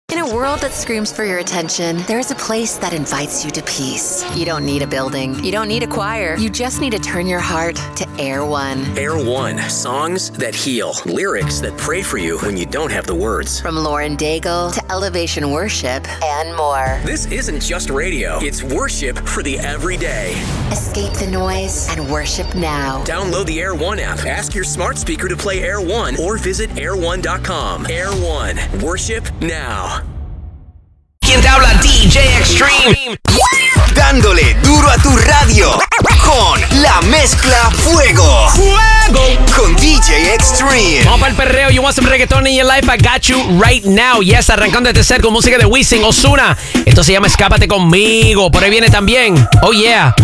In a world that screams for your attention, there's a place that invites you to peace. You don't need a building. You don't need a choir. You just need to turn your heart to Air One. Air One. Songs that heal. Lyrics that pray for you when you don't have the words. From Lauren Daigle to Elevation Worship and more. This isn't just radio. It's worship for the everyday. Escape the noise and worship now. Download the Air One app. Ask your smart speaker to play Air One or visit air1.com. Air One. Worship now. ¿Quién te habla? DJ Extreme. Dándole duro a tu radio con la mezcla Fuego. Con DJ Extreme. Vamos para el perreo. You want some reggaeton in your life? I got you right now. Yes, arrancando este set con música de Wisin, Ozuna. Esto se llama Escápate Conmigo. Por ahí viene también. Oh yeah.